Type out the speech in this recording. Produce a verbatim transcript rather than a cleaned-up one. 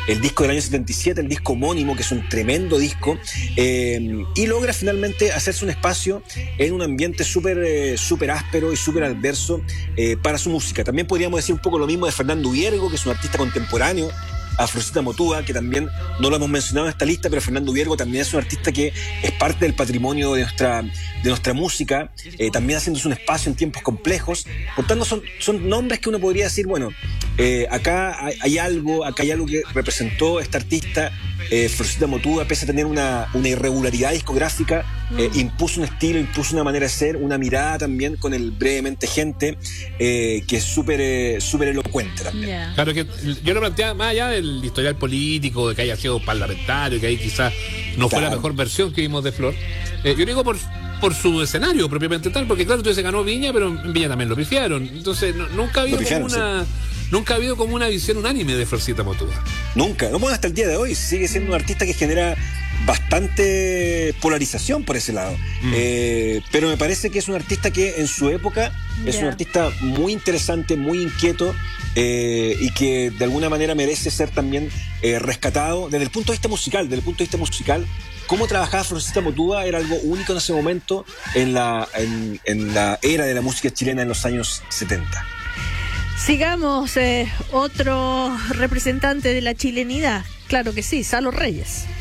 el disco del año setenta y siete, el disco homónimo, que es un tremendo disco, eh, y logra finalmente hacerse un espacio en un ambiente súper eh, súper áspero y súper adverso eh, para su música. También podríamos decir un poco lo mismo de Fernando Viergo, que es un artista contemporáneo a Afrosita Motúa, que también no lo hemos mencionado en esta lista, pero Fernando Viergo también es un artista que es parte del patrimonio de nuestra, de nuestra música, eh, también haciéndose un espacio en tiempos complejos. Por tanto, son, son nombres que uno podría decir, bueno, eh, acá hay, hay algo, acá hay algo que representó esta artista, eh, Afrosita Motúa, pese a tener una, una irregularidad discográfica, eh, impuso un estilo, impuso una manera de ser, una mirada también con el Brevemente Gente, eh, que es súper eh, súper elocuente también. Yeah. Claro que yo lo planteaba más allá del historial político, de que haya sido parlamentario, que ahí quizás no fue Claro. la mejor versión que vimos de Flor. Eh, yo digo por por su escenario propiamente tal, porque claro, entonces se ganó Viña, pero en Viña también lo pifiaron. Entonces no, nunca ha habido Lo pifiaron, como una sí. nunca ha habido como una visión unánime de Florcita Motúa. Nunca, no, bueno, hasta el día de hoy sigue siendo un artista que genera bastante polarización por ese lado. Mm. Eh, pero me parece que es un artista que en su época es yeah. un artista muy interesante, muy inquieto, eh, y que de alguna manera merece ser también eh, rescatado desde el punto de vista musical, desde el punto de vista musical. Cómo trabajaba Afrosita Motúa era algo único en ese momento en la, en, en la era de la música chilena en los años setenta. Sigamos, eh, otro representante de la chilenidad, claro que sí, Salo Reyes.